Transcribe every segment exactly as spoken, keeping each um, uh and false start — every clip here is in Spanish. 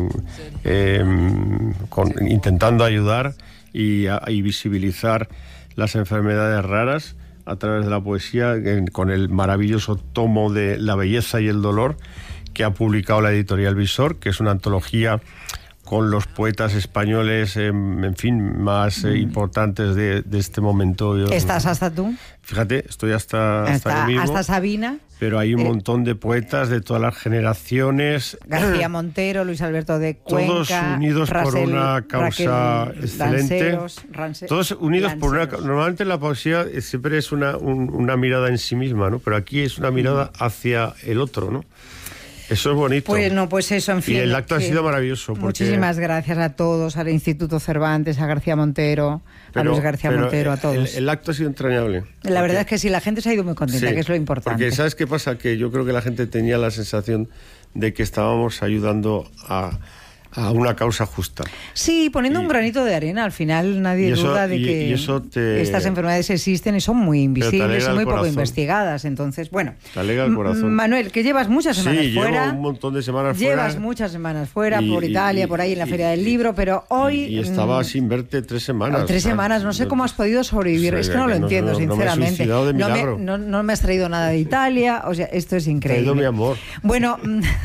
eh, con, intentando ayudar y, a, y visibilizar las enfermedades raras a través de la poesía, en, con el maravilloso tomo de La belleza y el dolor que ha publicado la editorial Visor, que es una antología con los poetas españoles, eh, en fin, más eh, importantes de, de este momento. ¿Estás hasta tú? Fíjate, estoy hasta, hasta, hasta, yo mismo, hasta Sabina. Pero hay un eh, montón de poetas de todas las generaciones. García Montero, Luis Alberto de Cuenca. Todos unidos Rasel, por una causa Raquel excelente. Lanceros, Rance, todos unidos Lanceros. por una... Normalmente la poesía siempre es una, un, una mirada en sí misma, ¿no? Pero aquí es una mirada hacia el otro, ¿no? Eso es bonito. Pues no, pues eso, en fin. Y el acto que... ha sido maravilloso. Porque... Muchísimas gracias a todos, al Instituto Cervantes, a García Montero, pero, a Luis García Montero, a todos. El, el acto ha sido entrañable. La porque... verdad es que sí, la gente se ha ido muy contenta, sí, que es lo importante. Porque ¿sabes qué pasa? Que yo creo que la gente tenía la sensación de que estábamos ayudando a... a una causa justa. Sí, poniendo y, un granito de arena. Al final nadie eso, duda de y, que y eso te... estas enfermedades existen y son muy invisibles y muy poco investigadas. Entonces, bueno. Te alegra el corazón. Manuel, que llevas muchas semanas sí, fuera. Llevo un montón de semanas llevas fuera. Llevas muchas semanas fuera, y, por Italia, y, por ahí en la y, Feria del Libro, pero hoy... Y, y estaba sin verte tres semanas. Tres semanas, no sé cómo has podido sobrevivir. O sea, es que no lo no, entiendo, no, sinceramente. No me, de no, me, no, no me has traído nada de Italia, o sea, esto es increíble. Traído mi amor. Bueno,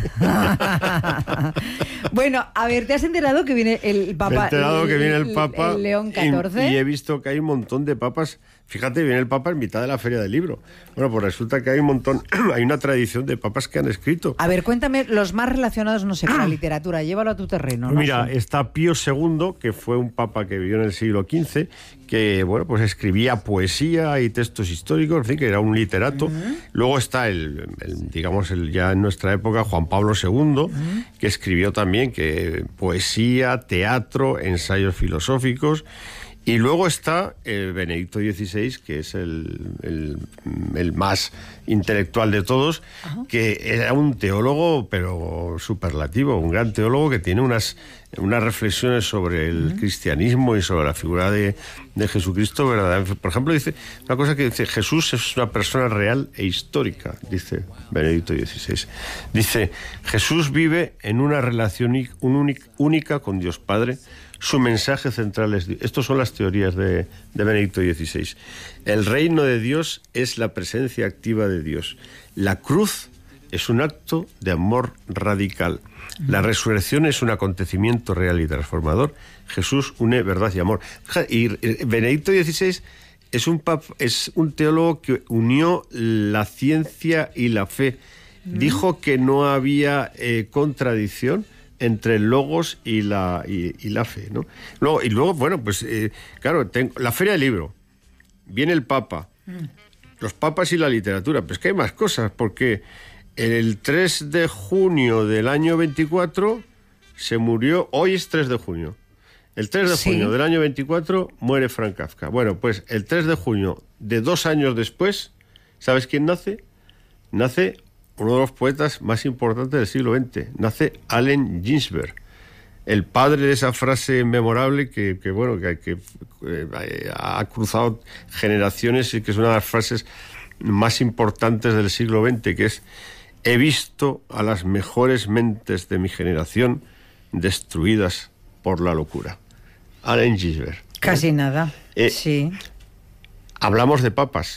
bueno, a ver, ¿te has enterado que viene el Papa? Me he enterado el, que viene el Papa. El León catorce. Y, y he visto que hay un montón de papas. Fíjate, viene el Papa en mitad de la Feria del Libro. Bueno, pues resulta que hay un montón, hay una tradición de papas que han escrito. A ver, cuéntame los más relacionados, no sé, con la literatura. Llévalo a tu terreno. Pues no mira, sé. Está Pío segundo, que fue un papa que vivió en el siglo quince, que, bueno, pues escribía poesía y textos históricos, en fin, que era un literato. Uh-huh. Luego está el, el digamos, el ya en nuestra época, Juan Pablo segundo, uh-huh. que escribió también que poesía, teatro, ensayos filosóficos. Y luego está eh, Benedicto dieciséis, que es el, el, el más intelectual de todos, uh-huh. que era un teólogo, pero superlativo, un gran teólogo que tiene unas, unas reflexiones sobre el uh-huh. cristianismo y sobre la figura de, de Jesucristo, ¿verdad? Por ejemplo, dice una cosa que dice: Jesús es una persona real e histórica, dice Benedicto dieciséis. Dice: Jesús vive en una relación única con Dios Padre. Su mensaje central es... Estas son las teorías de, de Benedicto dieciséis. El reino de Dios es la presencia activa de Dios. La cruz es un acto de amor radical. La resurrección es un acontecimiento real y transformador. Jesús une verdad y amor. Y Benedicto dieciséis es un, pap, es un teólogo que unió la ciencia y la fe. Dijo que no había eh, contradicción entre el logos y la, y, y la fe, ¿no? Luego, y luego, bueno, pues, eh, claro, tengo, la Feria del Libro, viene el Papa, mm. los papas y la literatura, pues que hay más cosas, porque el tres de junio del año veinticuatro se murió, hoy es tres de junio, el tres de junio sí. del año veinticuatro muere Franz Kafka. Bueno, pues el tres de junio de dos años después, ¿sabes quién nace? Nace uno de los poetas más importantes del siglo veinte. Nace Allen Ginsberg, el padre de esa frase memorable que, que bueno, que, que eh, ha cruzado generaciones y que es una de las frases más importantes del siglo veinte, que es: he visto a las mejores mentes de mi generación destruidas por la locura. Allen Ginsberg. Casi ¿eh? nada, eh, sí. Hablamos de papas.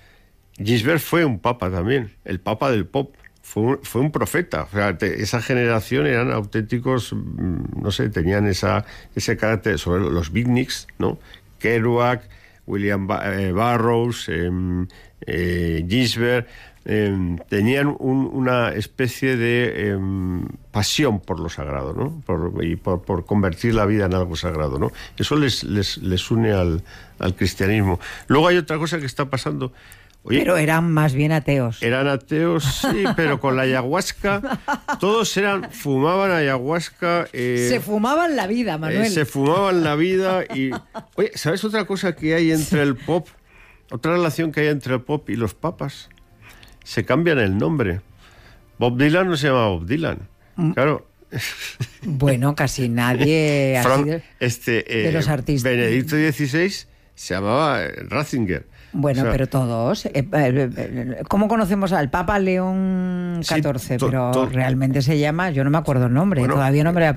Ginsberg fue un papa también, el papa del pop, fue un, fue un profeta. O sea, te, esa generación eran auténticos, no sé, tenían esa, ese carácter sobre los beatniks, ¿no? Kerouac, William ba- eh, Burroughs, eh, eh, Ginsberg, eh, tenían un, una especie de eh, pasión por lo sagrado, ¿no? Por, y por, por convertir la vida en algo sagrado, ¿no? Eso les, les, les une al, al cristianismo. Luego hay otra cosa que está pasando. Oye, pero eran más bien ateos. Eran ateos, sí, pero con la ayahuasca, todos eran, fumaban ayahuasca. Eh, se fumaban la vida, Manuel. Eh, se fumaban la vida y... Oye, ¿sabes otra cosa que hay entre el pop? Otra relación que hay entre el pop y los papas. Se cambian el nombre. Bob Dylan no se llama Bob Dylan. Mm. Claro. Bueno, casi nadie Frank, así de, este, eh, de los artistas. Benedicto dieciséis se llamaba Ratzinger. Bueno, o sea, pero todos. Eh, eh, ¿Cómo conocemos al Papa León catorce? Sí, to, pero to, realmente se llama, yo no me acuerdo el nombre, bueno, todavía no me lo he